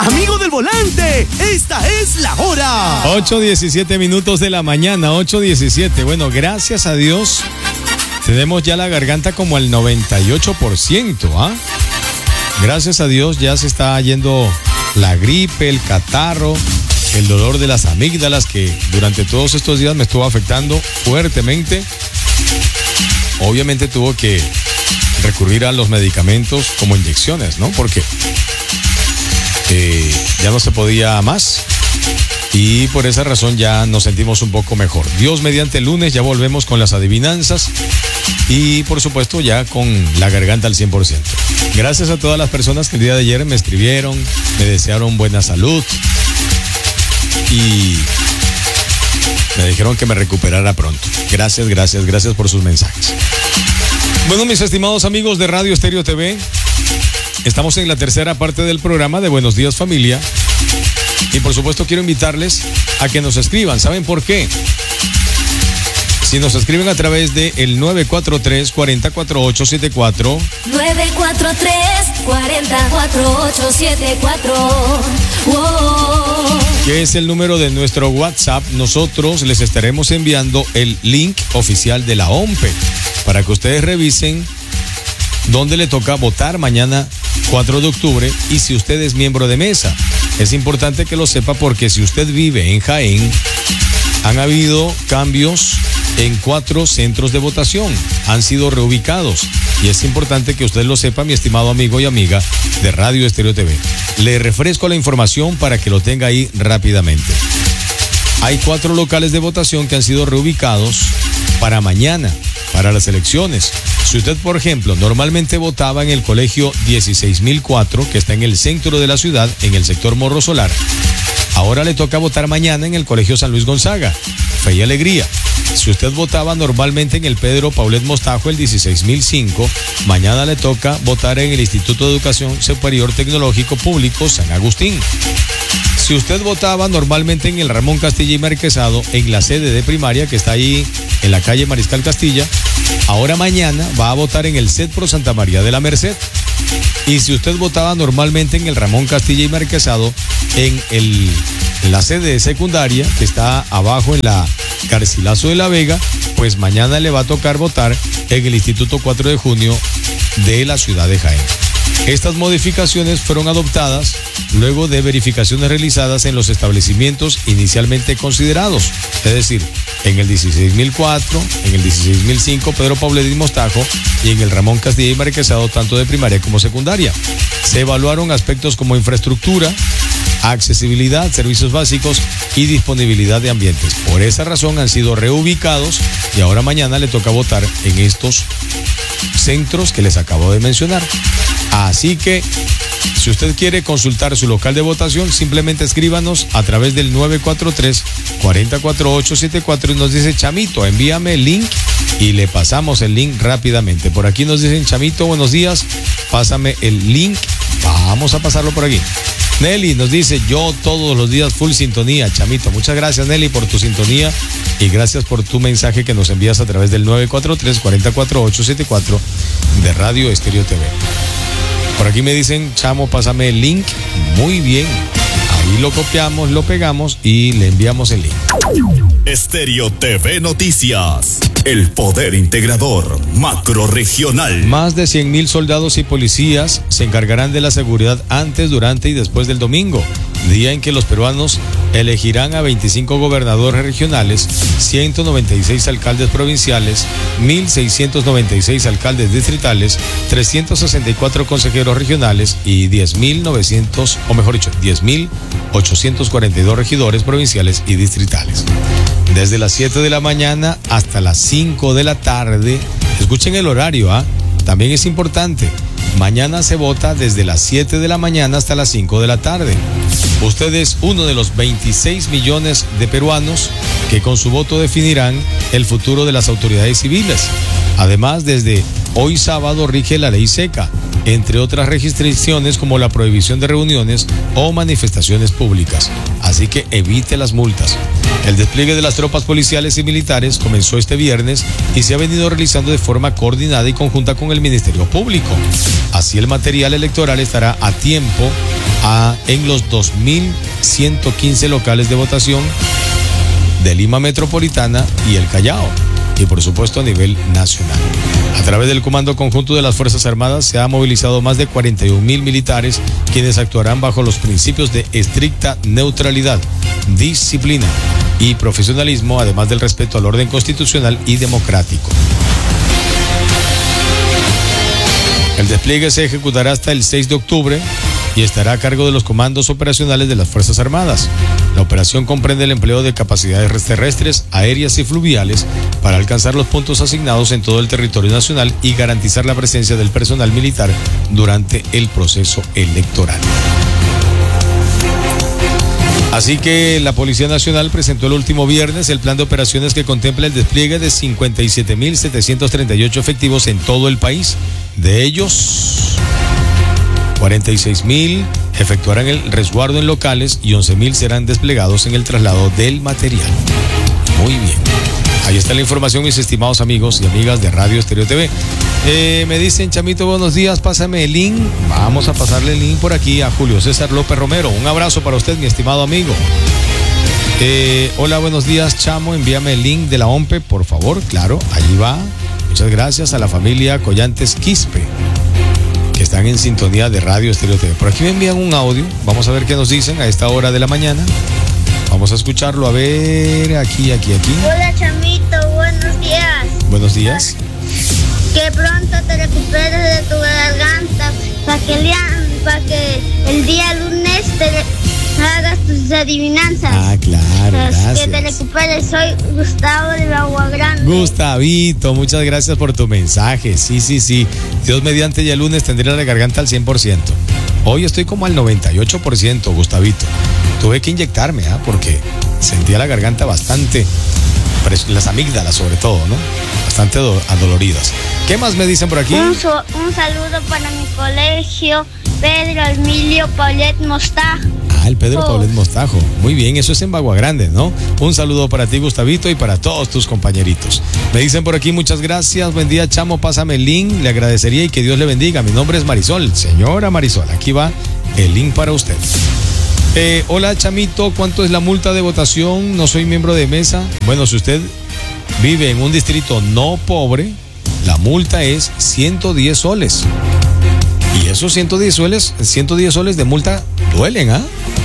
Amigo del volante, esta es la hora. 8:17 minutos de la mañana, 8:17. Bueno, gracias a Dios, tenemos ya la garganta como al 98%, ¿ah? Gracias a Dios ya se está yendo la gripe, el catarro, el dolor de las amígdalas que durante todos estos días me estuvo afectando fuertemente. Obviamente tuvo que recurrir a los medicamentos como inyecciones, ¿no? Porque ya no se podía más y por esa razón ya nos sentimos un poco mejor. Dios mediante, el lunes ya volvemos con las adivinanzas y por supuesto ya con la garganta al 100%. Gracias a todas las personas que el día de ayer me escribieron, me desearon buena salud y me dijeron que me recuperara pronto. Gracias por sus mensajes. Bueno, mis estimados amigos de Radio Estéreo TV, estamos en la tercera parte del programa de Buenos Días Familia y por supuesto quiero invitarles a que nos escriban. ¿Saben por qué? Si nos escriben a través de el 943-404874 943-404874 que es el número de nuestro WhatsApp, nosotros les estaremos enviando el link oficial de la OMPE para que ustedes revisen dónde le toca votar mañana 4 de octubre y si usted es miembro de mesa. Es importante que lo sepa porque si usted vive en Jaén, han habido cambios en 4 centros de votación, han sido reubicados y es importante que usted lo sepa, mi estimado amigo y amiga de Radio Estéreo TV. Le refresco la información para que lo tenga ahí rápidamente. Hay 4 locales de votación que han sido reubicados para mañana, para las elecciones. Si usted, por ejemplo, normalmente votaba en el colegio 16004, que está en el centro de la ciudad, en el sector Morro Solar, ahora le toca votar mañana en el colegio San Luis Gonzaga, Fe y Alegría. Si usted votaba normalmente en el Pedro Paulet Mostajo, el 16005, mañana le toca votar en el Instituto de Educación Superior Tecnológico Público San Agustín. Si usted votaba normalmente en el Ramón Castilla y Marquesado, en la sede de primaria que está ahí en la calle Mariscal Castilla, ahora mañana va a votar en el CEDPRO Santa María de la Merced. Y si usted votaba normalmente en el Ramón Castilla y Marquesado, en la sede de secundaria que está abajo en la Garcilaso de la Vega, pues mañana le va a tocar votar en el Instituto 4 de Junio de la ciudad de Jaén. Estas modificaciones fueron adoptadas luego de verificaciones realizadas en los establecimientos inicialmente considerados, es decir, en el 16004, en el 16005, Pedro Paulet y Mostajo y en el Ramón Castilla y Marquesado, tanto de primaria como secundaria. Se evaluaron aspectos como infraestructura, accesibilidad, servicios básicos y disponibilidad de ambientes. Por esa razón han sido reubicados y ahora mañana le toca votar en estos centros que les acabo de mencionar. Así que si usted quiere consultar su local de votación, simplemente escríbanos a través del 943-404874 y nos dice: Chamito, envíame el link y le pasamos el link rápidamente. Por aquí nos dicen: Chamito, buenos días, pásame el link. Vamos a pasarlo por aquí. Nelly nos dice: yo todos los días full sintonía. Chamito, muchas gracias, Nelly, por tu sintonía y gracias por tu mensaje que nos envías a través del 943-404874 de Radio Estéreo TV. Por aquí me dicen: Chamo, pásame el link. Muy bien, ahí lo copiamos, lo pegamos y le enviamos el link. Estéreo TV Noticias, el poder integrador macrorregional. Más de 100,000 soldados y policías se encargarán de la seguridad antes, durante y después del domingo, día en que los peruanos elegirán a 25 gobernadores regionales, 196 alcaldes provinciales, 1,696 alcaldes distritales, 364 consejeros regionales y 10,842 regidores provinciales y distritales. Desde las 7 de la mañana hasta las 5 de la tarde, escuchen el horario, también es importante. Mañana se vota desde las 7 de la mañana hasta las 5 de la tarde. Usted es uno de los 26 millones de peruanos que con su voto definirán el futuro de las autoridades civiles. Además, desde hoy sábado rige la ley seca, entre otras restricciones como la prohibición de reuniones o manifestaciones públicas. Así que evite las multas. El despliegue de las tropas policiales y militares comenzó este viernes y se ha venido realizando de forma coordinada y conjunta con el Ministerio Público. Así el material electoral estará a tiempo en los 2.115 locales de votación de Lima Metropolitana y el Callao, y por supuesto a nivel nacional. A través del Comando Conjunto de las Fuerzas Armadas se ha movilizado más de 41.000 militares, quienes actuarán bajo los principios de estricta neutralidad, disciplina y profesionalismo, además del respeto al orden constitucional y democrático. El despliegue se ejecutará hasta el 6 de octubre y estará a cargo de los comandos operacionales de las Fuerzas Armadas. La operación comprende el empleo de capacidades terrestres, aéreas y fluviales para alcanzar los puntos asignados en todo el territorio nacional y garantizar la presencia del personal militar durante el proceso electoral. Así que la Policía Nacional presentó el último viernes el plan de operaciones que contempla el despliegue de 57.738 efectivos en todo el país. De ellos, 46.000 efectuarán el resguardo en locales y 11.000 serán desplegados en el traslado del material. Muy bien. Ahí está la información, mis estimados amigos y amigas de Radio Estéreo TV. Me dicen, Chamito, buenos días, pásame el link. Vamos a pasarle el link por aquí a Julio César López Romero. Un abrazo para usted, mi estimado amigo. Hola, buenos días, Chamo, envíame el link de la OMPE, por favor. Claro, allí va. Muchas gracias a la familia Collantes Quispe, que están en sintonía de Radio Estéreo TV. Por aquí me envían un audio, vamos a ver qué nos dicen a esta hora de la mañana. Vamos a escucharlo, a ver, aquí. Hola, Chamito, buenos días. Buenos días. Que pronto te recuperes de tu garganta para que el día lunes te hagas tus adivinanzas. Ah, claro, gracias. Que te recuperes. Soy Gustavo de Agua Grande. Gustavito, muchas gracias por tu mensaje. Sí. Dios mediante, ya el lunes tendré la garganta al 100%. Hoy estoy como al 98%, Gustavito. Tuve que inyectarme, porque sentía la garganta bastante, las amígdalas sobre todo, ¿no? Bastante adoloridas. ¿Qué más me dicen por aquí? Un saludo para mi colegio, Pedro Emilio Paulet Mostajo. El Pedro Paulet Mostajo. Muy bien, eso es en Bagua Grande, ¿no? Un saludo para ti, Gustavito, y para todos tus compañeritos. Me dicen por aquí, muchas gracias, buen día, Chamo, pásame el link, le agradecería y que Dios le bendiga. Mi nombre es Marisol, señora Marisol, aquí va el link para usted. Hola, Chamito, ¿cuánto es la multa de votación? No soy miembro de mesa. Bueno, si usted vive en un distrito no pobre, la multa es 110 soles. Y esos 110 soles de multa duelen,